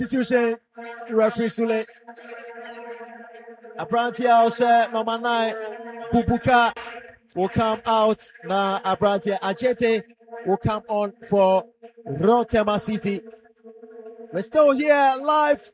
Institution referee Sule. Abrantia Oshe number 9 Bubuka will come out. Now Abrantia Ajete will come on for Rotema City. We're still here live